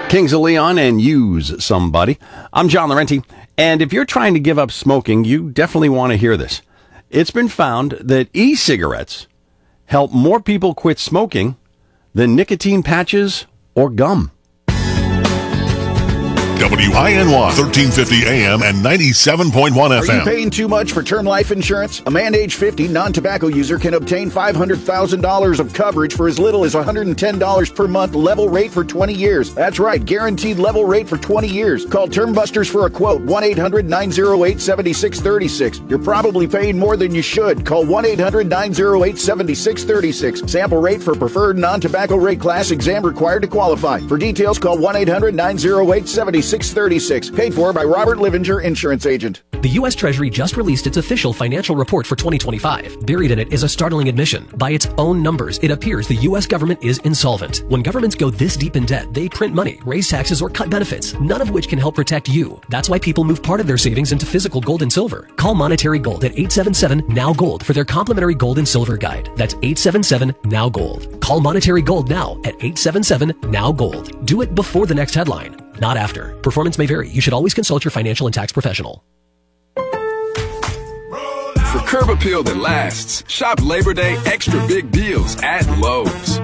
Kings of Leon and Use Somebody. I'm John Laurenti, and if you're trying to give up smoking, you definitely want to hear this. It's been found that e-cigarettes help more people quit smoking than nicotine patches or gum. WINY 1350 AM and 97.1 FM. Are you paying too much for term life insurance? A man age 50 non-tobacco user can obtain $500,000 of coverage for as little as $110 per month, level rate for 20 years. That's right, guaranteed level rate for 20 years. Call Term Busters for a quote, 1-800-908-7636. You're probably paying more than you should. Call 1-800-908-7636. Sample rate for preferred non-tobacco rate class, exam required to qualify. For details, call 1-800-908-7636. Paid for by Robert Livinger, insurance agent. The U.S. Treasury just released its official financial report for 2025. Buried in it is a startling admission. By its own numbers, it appears the U.S. government is insolvent. When governments go this deep in debt, they print money, raise taxes, or cut benefits, none of which can help protect you. That's why people move part of their savings into physical gold and silver. Call Monetary Gold at 877-NOW-GOLD for their complimentary gold and silver guide. That's 877-NOW-GOLD. Call Monetary Gold now at 877-NOW-GOLD. Do it before the next headline, not after. Performance may vary. You should always consult your financial and tax professional. For curb appeal that lasts, shop Labor Day extra big deals at Lowe's.